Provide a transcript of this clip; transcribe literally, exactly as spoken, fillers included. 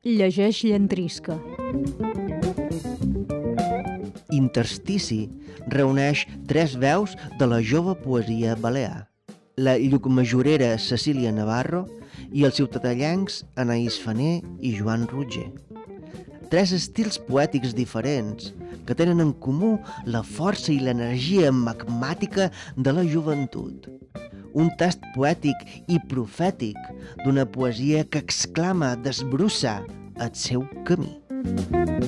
Llegeix Llentrisca. Interstici reuneix tres veus de la jove poesia balear: la llucmajorera Cecília Navarro i els ciutadellencs Anaïs Faner i Joan Roger. Tres estils poètics diferents que tenen en comú la força i l'energia magmàtica de la joventut. Un tast poètic i profètic d'una poesia que exclama, desbrossa el seu camí.